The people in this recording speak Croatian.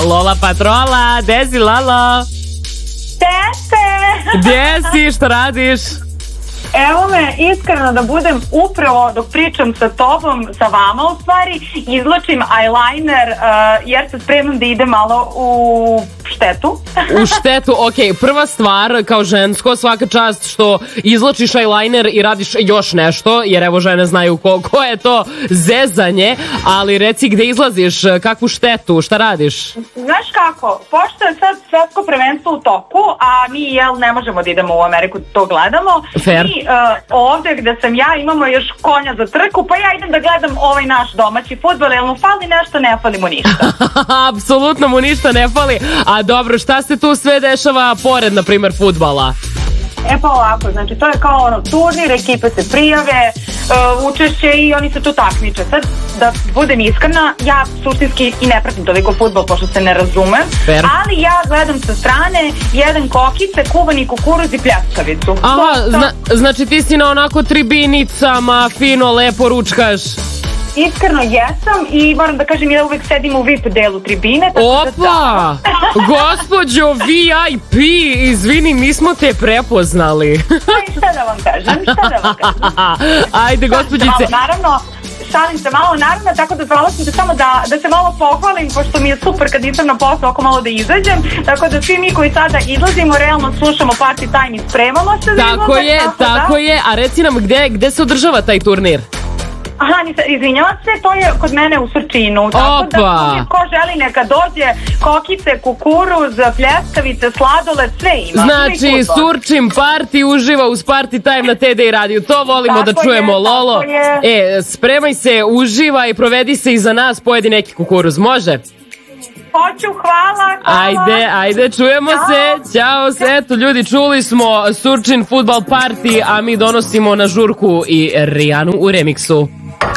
Lola Patrola. Gde si, Lalo? Gde si, šta radiš? Evo me, iskreno da budem, upravo dok pričam sa tobom, sa vama u stvari, izlačim eyeliner jer se spremam da ide malo u štetu. U štetu, ok, prva stvar kao žensko, svaka čast što izlačiš eyeliner i radiš još nešto, jer evo žene znaju ko je to zezanje, ali reci gde izlaziš, kakvu štetu, šta radiš? Znaš kako, pošto je sad svetsko prvenstvo u toku, a mi ne možemo da idemo u Ameriku, to gledamo. Fair. Mi ovde gde sam ja imamo još konja za trku, pa ja idem da gledam ovaj naš domaći fudbal, jel mu fali nešto, ne fali mu ništa. Apsolutno mu ništa ne fali, a dobro, šta se tu sve dešava pored, na primer, fudbala? Pa ovako, znači to je kao turnir, ekipe se prijave, učešće i oni se tu takmiče. Sad, da budem iskrena, ja suštinski i ne pratim toliko fudbal, pošto se ne razumem, ali ja gledam sa strane jedan kokice, kuvani kukuruz i pljeskavicu. Aha, znači ti si na onako tribinicama, fino, lepo ručkaš. Iskreno jesam i moram da kažem, ja uvek sedim u VIP delu tribine. Opa! Gospođo VIP, izvini, nismo te prepoznali. Šta da vam kažem? Ajde, gospođice. Naravno, šalim se malo, naravno, tako da zvala sam se samo da se malo pohvalim, pošto mi je super kad nisam na poslu, oko malo da izađem, tako da svi mi koji sada izlazimo, realno slušamo Party Time i spremamo se. Tako je, a reci nam gde se održava taj turnir? Aha, izvinjavam se, to je kod mene u Surčinu. Tako da ko želi neka dođe, kokice, kukuruz, pljeskavice, sladoled, sve ima. Znači, Surčin party uživa uz Party Time na TD radiju. To volimo da čujemo, Lolo. Spremaj se, uživaj, provedi se iza nas, pojedi neki kukuruz, može? Hoću, hvala. Ajde, čujemo se. Ćao, eto ljudi, čuli smo Surčin Futbal Party, a mi donosimo na žurku i Rijanu u remiksu.